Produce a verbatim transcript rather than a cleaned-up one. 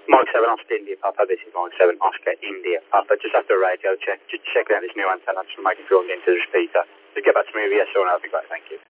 Mike seven Oscar India Papa, this is Mike seven Oscar India Papa. Just after a radio check, just checking out this new antenna, just making sure I'm getting to the repeater. Just get back to me with yes or no, that'd be great, thank you.